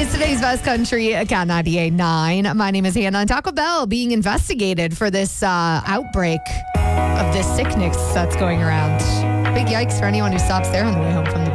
It's today's Best Country at Cat 98.9. My name is Hannah. And Taco Bell being investigated for this outbreak of this sickness that's going around. Big yikes for anyone who stops there on the way home from the